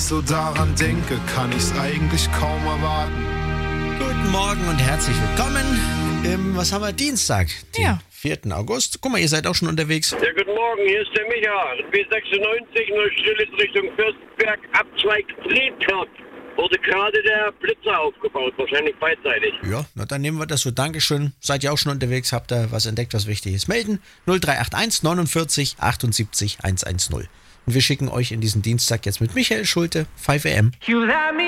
so daran denke, kann ich's eigentlich kaum erwarten. Guten Morgen und herzlich willkommen im, was haben wir, Dienstag, den 4. August. Guck mal, ihr seid auch schon unterwegs. Ja, guten Morgen, hier ist der Micha. B96, Neustrelitz Richtung Fürstenberg, Abzweig Friedkart. Wurde gerade der Blitzer aufgebaut, wahrscheinlich beidseitig. Ja, na dann nehmen wir das so. Dankeschön. Seid ihr auch schon unterwegs? Habt ihr was entdeckt, was wichtig ist? Melden 0381 49 78 110. Und wir schicken euch in diesen Dienstag jetzt mit Michael Schulte, 5 AM.